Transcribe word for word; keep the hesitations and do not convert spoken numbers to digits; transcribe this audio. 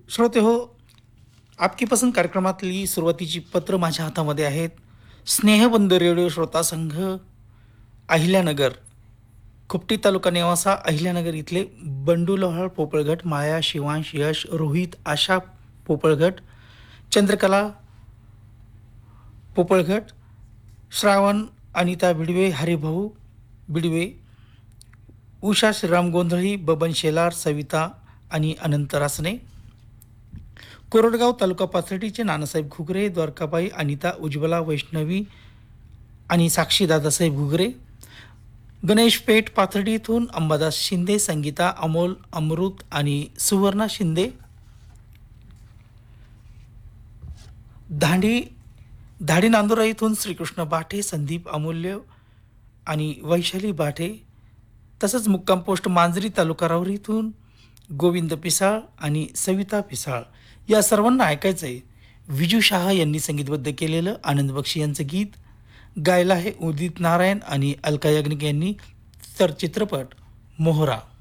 श्रोते हो, आपकी पसंत कार्यक्रमातली सुरुवातीची पत्र माझ्या हातामध्ये आहेत. स्नेहबंध रेडिओ श्रोता संघ, अहिल्यानगर, खुपटी तालुका नेवासा, अहिल्यानगर इथले बंडू लोहार पोपळगट, माया, शिवांश, यश, रोहित, आशा पोपळगट, चंद्रकला पोपळगट, श्रावण, अनिता बिडवे, हरिभाऊ बिडवे, उषा श्रीराम गोंधळी, बबन शेलार, सविता आणि अनंत रासने, कोरडगाव तालुका पाथर्डीचे नानासाहेब घुगरे, द्वारकाबाई, अनिता, उज्ज्वला, वैष्णवी आणि साक्षी दादासाहेब घुगरे, गणेश पेठ पाथर्डी इथून अंबादास शिंदे, संगीता, अमोल, अमृत आणि सुवर्णा शिंदे, धांडी धाडी नांदुरा इथून श्रीकृष्ण बाठे, संदीप अमूल्य आणि वैशाली बाठे, तसंच मुक्काम पोस्ट मांजरी तालुका राहुरी इथून गोविंद पिसाळ आणि सविता पिसाळ या सर्वांना ऐकायचं आहे. विजू शहा यांनी संगीतबद्ध केलेलं आनंद बक्षी यांचं गीत गायलं आहे उदित नारायण आणि अलका याग्निक यांनी. तर चित्रपट मोहरा.